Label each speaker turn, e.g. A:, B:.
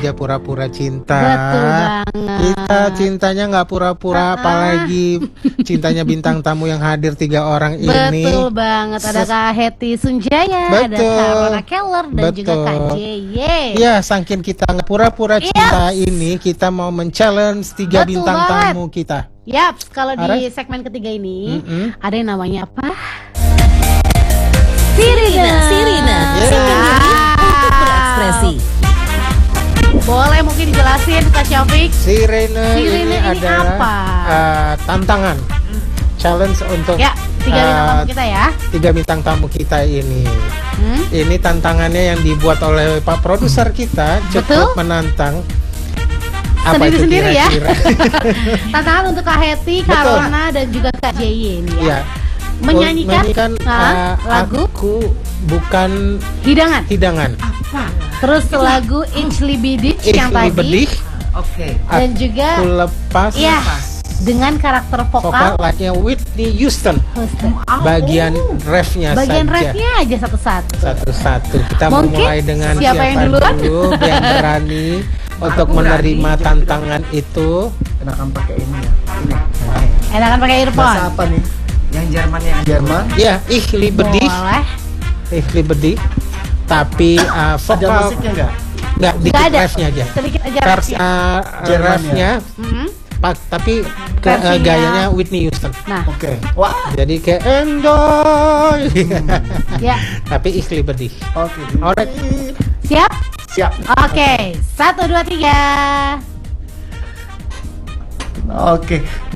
A: aja pura-pura cinta.
B: Betul banget.
A: Kita cintanya nggak pura-pura, apalagi cintanya bintang tamu yang hadir 3 orang ini.
B: Betul banget. Ada Kak Hetty Sunjaya, ada
A: Betul.
B: Kak Rona Keller, dan juga Kak JY.
A: Ya, saking kita nggak pura-pura cinta ini, kita mau men-challenge 3
B: Betul
A: bintang
B: banget.
A: tamu kita.
B: Yaps, kalau di
A: Alright.
B: segmen ketiga ini ada yang namanya apa? Sirina.
C: Untuk berekspresi.
B: Boleh mungkin dijelasin Kak Syafiq?
A: Sirene
B: Sirene ini
A: adalah
B: apa?
A: Tantangan, challenge untuk
B: Ya, 3 bintang tamu kita ya.
A: 3 bintang tamu kita ini. Ini tantangannya yang dibuat oleh Pak Produser kita, cukup
B: Betul.
A: menantang. Apa itu
B: Sendiri-sendiri ya.
A: kira-kira?
B: Tantangan untuk Kak Hetty, Kak
A: Betul.
B: Rona, dan juga Kak JY ini ya.
A: Ya.
B: Menyanyikan lagu
A: Aku Bukan
B: hidangan. Terus lagu Inch Libidich yang tadi.
A: Bedih,
C: Oke.
B: Dan juga
A: Aku Lepas
B: ya, dengan karakter
A: vokal
B: vokal
A: like-nya Whitney Houston.
B: Houston.
A: Bagian refnya
B: Bagian
A: saja.
B: refnya aja satu-satu.
A: Satu-satu. Kita mau
B: Mungkin
A: mulai dengan
B: siapa yang duluan?
A: dulu yang berani untuk
C: Aku
A: menerima
C: berani.
A: tantangan itu.
D: Enakan pakai ini ya. Ini.
B: Enakan pakai
D: Bahasa
B: earphone.
D: apa nih?
C: Yang Jerman yang
D: Jerman.
A: Ya, Ich liebe dich,
B: Boleh.
A: Ich liebe dich. Tapi
D: Ada
A: vokal
D: musiknya enggak?
A: nggak, dikit
B: Nggak ada.
A: refnya aja.
B: Sedikit aja
A: Versi
B: refnya.
D: Jerman
A: refnya,
B: Mhm.
A: tapi
B: Versinya-
A: gayanya Whitney Houston.
B: Nah,
D: Oke. Wah.
A: Jadi kayak enjoy.
B: ya,
A: Tapi Ich liebe dich.
D: Oke.
A: Alright.
B: siap?
D: Siap.
B: Oke, 1, 2, 3.
D: Oke.